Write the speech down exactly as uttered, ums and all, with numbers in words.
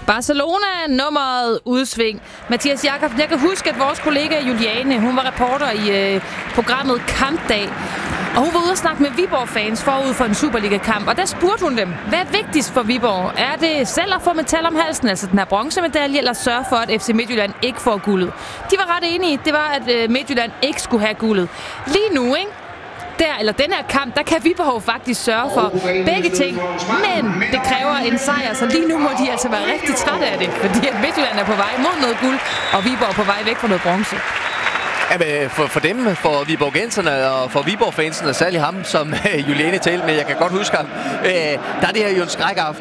Barcelona, nummeret udsving. Mathias Jakobsen, jeg kan huske, at vores kollega Juliane, hun var reporter i øh, programmet Kampdag. Og hun var ude og snakke med Viborg-fans forud for en Superliga-kamp. Og der spurgte hun dem, hvad er vigtigst for Viborg? Er det selv at få metal om halsen, altså den her bronzemedalje, eller sørge for, at F C Midtjylland ikke får guldet? De var ret enige. Det var, at øh, Midtjylland ikke skulle have guldet. Lige nu, ikke? Der, eller den her kamp, der kan Viborg faktisk sørge for begge ting. Men det kræver en sejr, så lige nu må de altså være rigtig trætte af det. Fordi at Midtjylland er på vej mod noget guld, og Viborg er på vej væk fra noget bronze. Jamen, for, for dem, for Viborgenserne og for Viborg-fansene, særlig ham, som Juliane talte med, jeg kan godt huske ham, øh, der er det her jo en skrækaften.